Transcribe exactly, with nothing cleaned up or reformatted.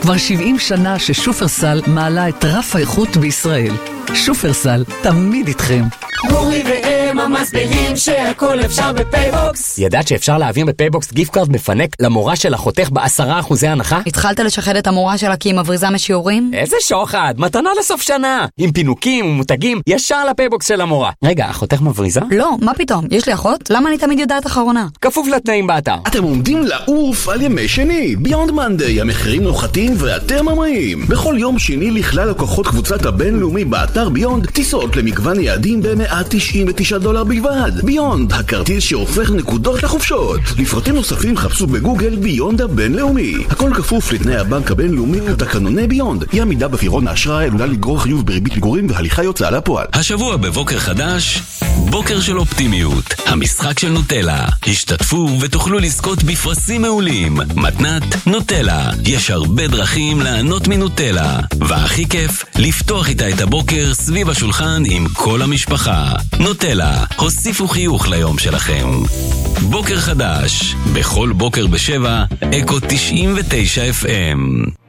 כבר שבעים שנה ששופרסל מעלה את רף האיכות בישראל. שופרסל, תמיד איתכם. גורי והם המסבירים שהכל אפשר בפייבוקס. ידעת שאפשר להעביר בפייבוקס גיפט קארד מפנק למורה של אחותך בעשרה אחוזי הנחה? התחלת לשחד את המורה שלה כי היא מבריזה משיעורים? איזה שוחד, מתנה לסוף שנה. עם פינוקים ומותגים ישר לפייבוקס של המורה. רגע, אחותך מבריזה? לא, מה פתאום? יש לי אחות? למה אני תמיד יודעת אחרונה? כפוף לתנאים באתר. אתם עומדים לעוף על ימי שני. ביונד מנדי, המחירים נוחתים ואתם ממריאים. בכל יום שני לכלל לקוחות קבוצת הבינלאומי באתר ביונד, טיסות למגוון יעדים ב-מאה תשעים ותשעה דולר בלבד. ביונד, הכרטיס שהופך נקודות לחופשות. לפרטים נוספים חפשו בגוגל ביונד הבינלאומי. הכל כפוף לתנאי הבנק הבינלאומי ותקנוני ביונד. אי עמידה בפירעון האשראי עלולה לגרור חיוב בריבית פיגורים והליכי הוצאה לפועל. השבוע בבוקר חדש, בוקר של אופטימיות, המשחק של נוטלה. השתתפו ותוכלו לזכות בפרסים מעולים. מתנת נוטלה. יש הרבה דרכים לענות מנוטלה, והכי כיף לפתוח איתה את הבוקר סביב השולחן עם כל המשפחה. נוטלה, הוסיפו חיוך ליום שלכם. בוקר חדש, בכל בוקר בשבע, אקו תשעים ותשע אף אם.